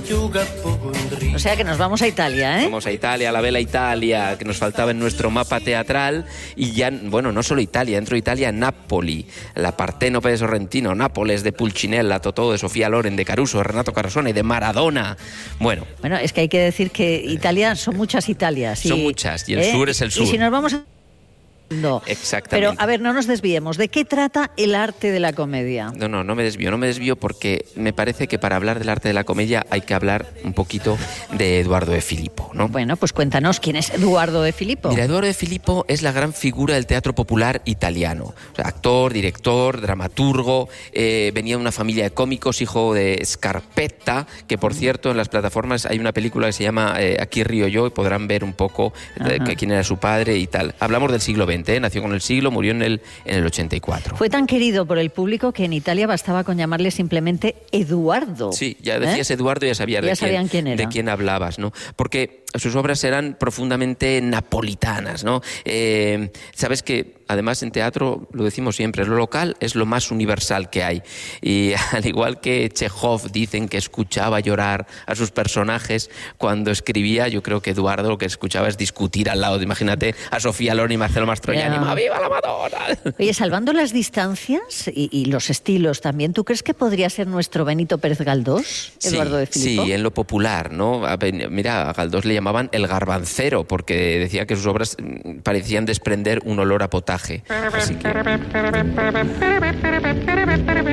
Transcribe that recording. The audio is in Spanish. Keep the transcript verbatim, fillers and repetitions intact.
O sea que nos vamos a Italia, ¿eh? Vamos a Italia, a la Bella Italia, que nos faltaba en nuestro mapa teatral. Y ya, bueno, no solo Italia, dentro de Italia, Nápoli, la Partenope de Sorrentino, Nápoles de Pulcinella, Totò de Sofía Loren, de Caruso, de Renato Carosone, de Maradona. Bueno. Bueno, es que hay que decir que Italia son muchas Italias. Son y, muchas, y el ¿eh? sur es el sur. Y si nos vamos a... No. Exactamente. Pero, a ver, no nos desviemos. ¿De qué trata el arte de la comedia? No, no, no me desvío, no me desvío porque me parece que para hablar del arte de la comedia hay que hablar un poquito de Eduardo de Filippo, ¿no? Bueno, pues cuéntanos, ¿quién es Eduardo de Filippo? Mira, Eduardo de Filippo es la gran figura del teatro popular italiano. O sea, actor, director, dramaturgo, eh, venía de una familia de cómicos, hijo de Scarpetta, que por cierto en las plataformas hay una película que se llama eh, Aquí río yo y podrán ver un poco eh, quién era su padre y tal. Hablamos del siglo veinte. Nació con el siglo, murió en el, en el ochenta y cuatro. Fue tan querido por el público que en Italia bastaba con llamarle simplemente Eduardo. Sí, ya decías ¿eh? Eduardo y ya sabías ya de, sabían quién, quién era. de quién hablabas, ¿no? Porque sus obras eran profundamente napolitanas, ¿no? Eh, sabes que además en teatro, lo decimos siempre, lo local es lo más universal que hay. Y al igual que Chekhov dicen que escuchaba llorar a sus personajes cuando escribía, yo creo que Eduardo lo que escuchaba es discutir al lado. Imagínate a Sofía Loren y Marcelo Mastroianni, yeah. ¡Viva la Madonna! Oye, salvando las distancias y, y los estilos también, ¿tú crees que podría ser nuestro Benito Pérez Galdós, Eduardo sí, de Filippo? Sí, en lo popular, ¿no? Mira, a Galdós le llamaban el garbancero porque decía que sus obras parecían desprender un olor a potaje. Así que...